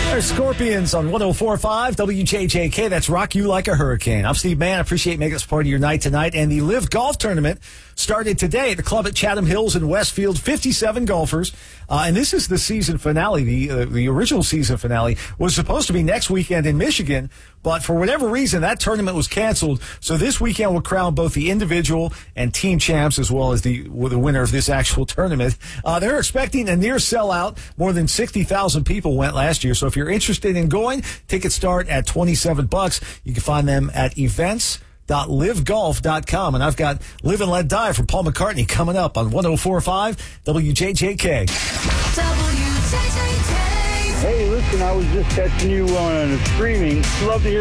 There's Scorpions on 104.5 WJJK. That's Rock You Like a Hurricane. I'm Steve Mann. I appreciate making us part of your night tonight. And the Live Golf Tournament started today at the club at Chatham Hills in Westfield. 57 golfers. And this is the season finale. The original season finale was supposed to be next weekend in Michigan. But for whatever reason, that tournament was canceled. So this weekend will crown both the individual and team champs as well as the winner of this actual tournament. They're expecting a near sellout. More than 60,000 people went last year. So if you're interested in going, tickets start at $27. You can find them at events.livegolf.com. And I've got Live and Let Die from Paul McCartney coming up on 104.5 WJJK. Hey, listen, I was just catching you on streaming. Love to hear